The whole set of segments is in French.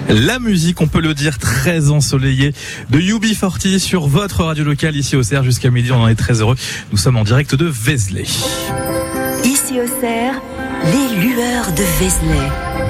La musique, on peut le dire, très ensoleillée de UB40 sur votre radio locale ici au Cerf jusqu'à midi. On en est très heureux. Nous sommes en direct de Vézelay. Ici au Cerf, les lueurs de Vézelay.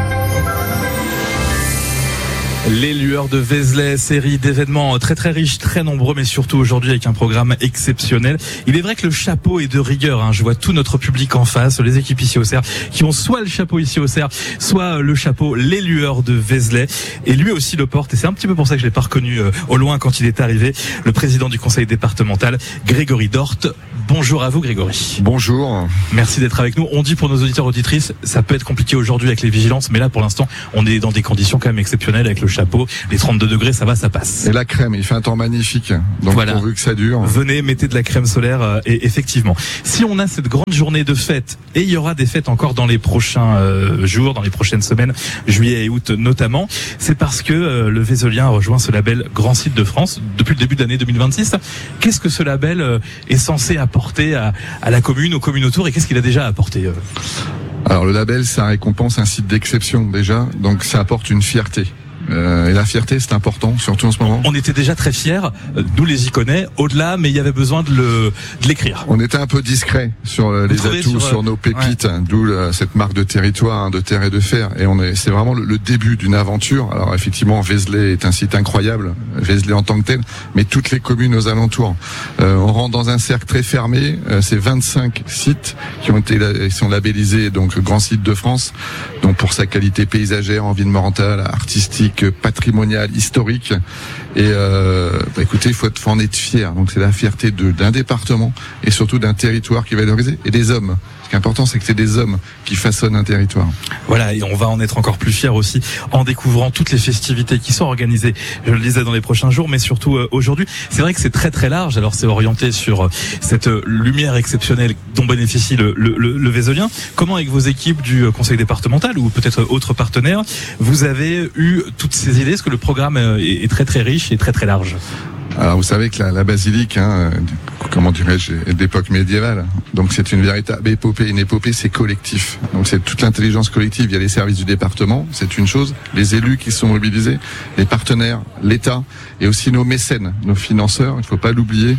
Les lueurs de Vézelay, série d'événements très très riches, très nombreux, mais surtout aujourd'hui avec un programme exceptionnel. Il est vrai que le chapeau est de rigueur. Je vois tout notre public en face, les équipes ici au Cerf, qui ont soit le chapeau ici au Cerf, soit le chapeau Les Lueurs de Vézelay. Et lui aussi le porte, et c'est un petit peu pour ça que je l'ai pas reconnu au loin quand il est arrivé, le président du conseil départemental, Grégory Dort. Bonjour à vous Grégory. Bonjour. Merci d'être avec nous. On dit pour nos auditeurs auditrices, ça peut être compliqué aujourd'hui avec les vigilances, mais là pour l'instant, on est dans des conditions quand même exceptionnelles avec le chapeau, les 32 degrés, ça va, ça passe. Et la crème, il fait un temps magnifique, donc voilà. Pourvu que ça dure. Venez, mettez de la crème solaire, et effectivement. Si on a cette grande journée de fête, et il y aura des fêtes encore dans les prochains jours, dans les prochaines semaines, juillet et août notamment, c'est parce que le Vézelien a rejoint ce label Grand Site de France depuis le début de l'année 2026. Qu'est-ce que ce label est censé apporter à la commune, aux communes autour, et qu'est-ce qu'il a déjà apporté Alors le label, ça récompense un site d'exception déjà, donc ça apporte une fierté. Et la fierté, c'est important, surtout en ce moment. On était déjà très fiers, nous les Iconais, au-delà, mais il y avait besoin de l'écrire. On était un peu discret sur les atouts, sur nos pépites, ouais. D'où cette marque de territoire, de terre et de fer. Et c'est vraiment le début d'une aventure. Alors effectivement, Vézelay est un site incroyable, Vézelay en tant que tel, mais toutes les communes aux alentours. On rentre dans un cercle très fermé. C'est 25 sites qui sont labellisés donc Grand Site de France, donc pour sa qualité paysagère, environnementale, artistique, patrimonial, historique. Et écoutez, il faut en être fier. Donc c'est la fierté d'un département et surtout d'un territoire qui est valorisé et des hommes. Ce qui est important, c'est que c'est des hommes qui façonnent un territoire. Voilà, et on va en être encore plus fiers aussi en découvrant toutes les festivités qui sont organisées, je le disais, dans les prochains jours, mais surtout aujourd'hui. C'est vrai que c'est très très large, alors c'est orienté sur cette lumière exceptionnelle dont bénéficie le Vézelien. Comment, avec vos équipes du conseil départemental ou peut-être autres partenaires, vous avez eu toutes ces idées? Parce que le programme est très très riche et très très large. Alors vous savez que la basilique, comment dirais-je, est d'époque médiévale. Donc c'est une véritable épopée. Une épopée, c'est collectif. Donc c'est toute l'intelligence collective. Il y a les services du département, c'est une chose. Les élus qui sont mobilisés, les partenaires, l'État et aussi nos mécènes, nos financeurs. Il ne faut pas l'oublier,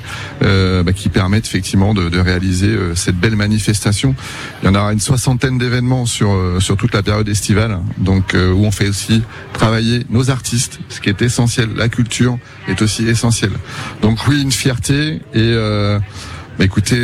qui permettent effectivement de réaliser cette belle manifestation. Il y en aura une 60aine d'événements sur toute la période estivale. Donc où on fait aussi travailler nos artistes, ce qui est essentiel. La culture est aussi essentielle. Donc oui, une fierté et écoutez,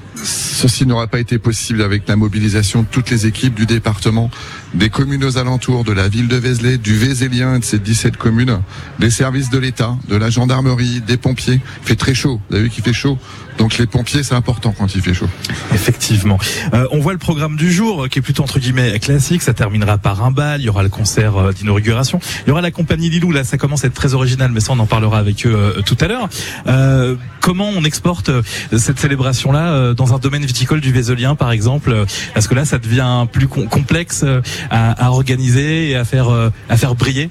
ceci n'aurait pas été possible avec la mobilisation de toutes les équipes du département, des communes aux alentours, de la ville de Vézelay, du Vézélien et de ces 17 communes, des services de l'État, de la gendarmerie, des pompiers. Il fait très chaud, vous avez vu qu'il fait chaud. Donc les pompiers, c'est important quand il fait chaud. Effectivement. On voit le programme du jour qui est plutôt entre guillemets classique. Ça terminera par un bal. Il y aura le concert d'inauguration. Il y aura la compagnie Lilou. Là, ça commence à être très original, mais ça, on en parlera avec eux tout à l'heure. Comment on exporte cette célébration-là dans un domaine viticole du Vézelien, par exemple? Parce que là, ça devient plus complexe à organiser et à faire briller.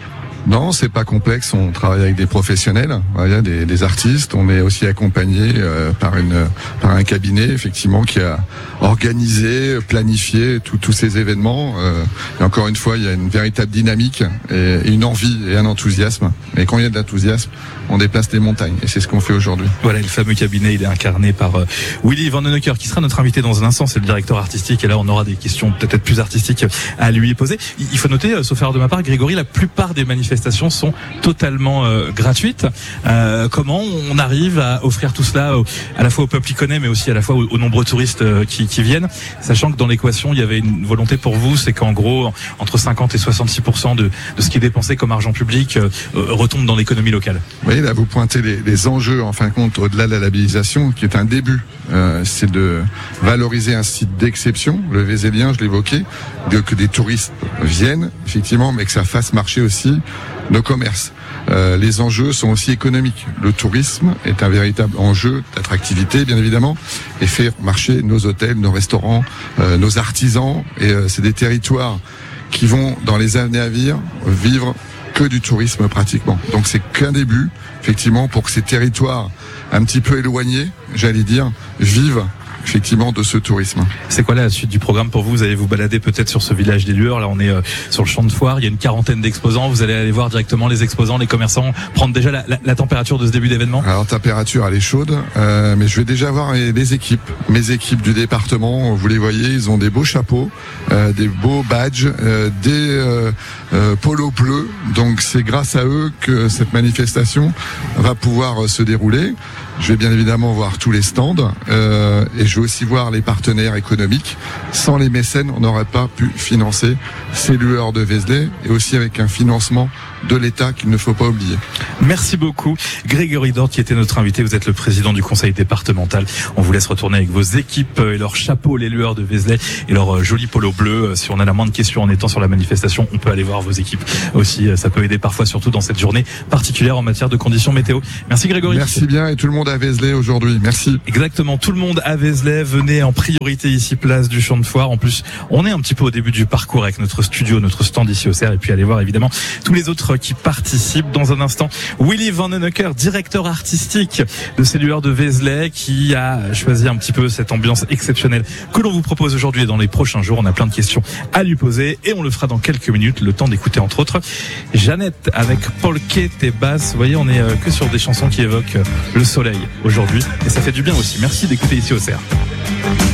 Non, c'est pas complexe. On travaille avec des professionnels, voilà, des artistes. On est aussi accompagné par un cabinet effectivement qui a organisé, planifié tous ces événements. Et encore une fois, il y a une véritable dynamique et une envie et un enthousiasme. Et quand il y a de l'enthousiasme, on déplace des montagnes. Et c'est ce qu'on fait aujourd'hui. Voilà, le fameux cabinet, il est incarné par Willy Vandenhoecker, qui sera notre invité dans un instant. C'est le directeur artistique. Et là, on aura des questions peut-être plus artistiques à lui poser. Il faut noter, sauf erreur de ma part, Grégory, la plupart des manifestations sont totalement gratuites. Comment on arrive à offrir tout cela à la fois au peuple iconais, mais aussi à la fois aux nombreux touristes qui viennent, sachant que dans l'équation, il y avait une volonté pour vous, c'est qu'en gros, entre 50 et 66% de ce qui est dépensé comme argent public retombe dans l'économie locale. Oui, là, vous pointez les enjeux, en fin de compte, au-delà de la labellisation, qui est un début. C'est de valoriser un site d'exception, le Vézélien, je l'évoquais, que des touristes viennent, effectivement, mais que ça fasse marcher aussi nos commerces. Les enjeux sont aussi économiques. Le tourisme est un véritable enjeu d'attractivité, bien évidemment, et faire marcher nos hôtels, nos restaurants, nos artisans. Et c'est des territoires qui vont, dans les années à venir, vivre que du tourisme pratiquement. Donc c'est qu'un début, effectivement, pour que ces territoires un petit peu éloignés, j'allais dire, vivent effectivement de ce tourisme. C'est quoi la suite du programme pour vous? Vous allez vous balader peut-être sur ce village des lueurs. Là, on est sur le champ de foire. Il y a une 40aine d'exposants. Vous allez aller voir directement les exposants, les commerçants, prendre déjà la température de ce début d'événement. Alors, température, elle est chaude, mais je vais déjà voir les équipes. Mes équipes du département, vous les voyez, ils ont des beaux chapeaux, des beaux badges, des polos bleus. Donc, c'est grâce à eux que cette manifestation va pouvoir se dérouler. Je vais bien évidemment voir tous les stands et je vais aussi voir les partenaires économiques. Sans les mécènes, on n'aurait pas pu financer ces lueurs de Vézelay et aussi avec un financement de l'État qu'il ne faut pas oublier. Merci beaucoup Grégory Dort qui était notre invité. Vous êtes le président du conseil départemental. On vous laisse retourner avec vos équipes et leurs chapeaux, les lueurs de Vézelay et leurs jolis polos bleus. Si on a la moindre question en étant sur la manifestation, on peut aller voir vos équipes aussi. Ça peut aider parfois, surtout dans cette journée particulière en matière de conditions météo. Merci Grégory. Merci bien et tout le monde à Vézelay aujourd'hui. Merci. Exactement, tout le monde à Vézelay. Venez en priorité ici, place du Champ de Foire. En plus, on est un petit peu au début du parcours avec notre studio, notre stand ici au CERF et puis allez voir évidemment tous les autres qui participent. Dans un instant, Willy Vanhoenacker, directeur artistique de ces lueurs de Vézelay, qui a choisi un petit peu cette ambiance exceptionnelle que l'on vous propose aujourd'hui et dans les prochains jours. On a plein de questions à lui poser et on le fera dans quelques minutes. Le temps d'écouter entre autres Jeannette avec Polkette et Basse. Vous voyez, on est que sur des chansons qui évoquent le soleil aujourd'hui et ça fait du bien aussi. Merci d'écouter ici au CERF.